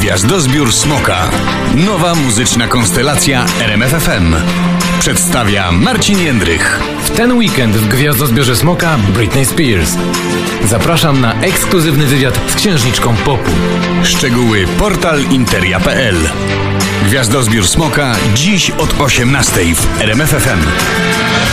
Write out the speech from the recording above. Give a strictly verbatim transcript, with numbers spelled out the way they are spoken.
Gwiazdozbiór Smoka. Nowa muzyczna konstelacja R M F F M. Przedstawia Marcin Jędrych. W ten weekend w Gwiazdozbiorze Smoka Britney Spears. Zapraszam na ekskluzywny wywiad z księżniczką popu. Szczegóły portal interia kropka p l. Gwiazdozbiór Smoka dziś od osiemnastej w R M F F M.